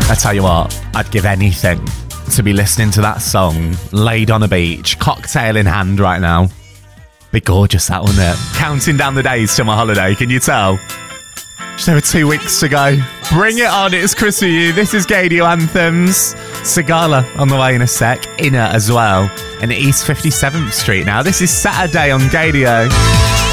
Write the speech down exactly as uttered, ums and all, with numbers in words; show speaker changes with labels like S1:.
S1: I tell you what, I'd give anything to be listening to that song laid on a beach, cocktail in hand right now. Be gorgeous, that, wouldn't it? Counting down the days to my holiday, can you tell? Just over two weeks to go. Bring it on, it's Chris for you. This is Gaydio Anthems. Sigala on the way in a sec. Inner as well. And East fifty-seventh Street now. This is Saturday on Gaydio.